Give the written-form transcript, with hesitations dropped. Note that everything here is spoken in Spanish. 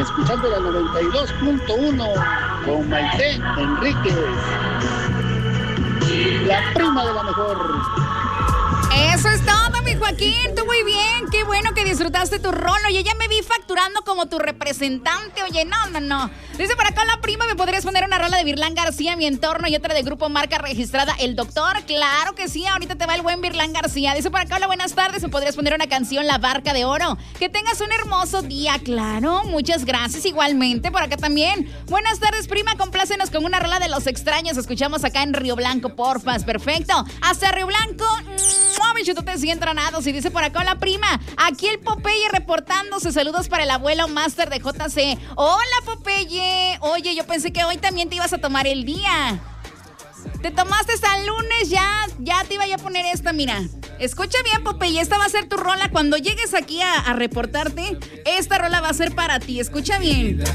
escuchando la 92.1 con Maite Enríquez, la prima de la mejor. Eso es todo, mi Joaquín. Tú muy bien. Qué bueno que disfrutaste tu rol. Oye, ya me vi facturando como tu representante. Oye, no. Dice por acá la prima, ¿me podrías poner una rola de Virlán García, Mi Entorno, y otra de Grupo Marca Registrada, El Doctor? Claro que sí, ahorita te va el buen Virlán García. Dice por acá, hola, buenas tardes. ¿Me podrías poner una canción, La Barca de Oro? Que tengas un hermoso día. Claro, muchas gracias. Igualmente, por acá también. Buenas tardes, prima. Complácenos con una rola de Los Extraños. Escuchamos acá en Río Blanco, porfas. Perfecto. Hasta Río Blanco. Bichototes y entranados. Y dice por acá la prima, aquí el Popeye reportándose. Saludos para el abuelo Master de JC. Hola, Popeye. Oye, yo pensé que hoy también te ibas a tomar el día. Te tomaste hasta el lunes, ya te iba a poner esta, mira. Escucha bien, Popeye, esta va a ser tu rola. Cuando llegues aquí a reportarte, esta rola va a ser para ti. Escucha bien.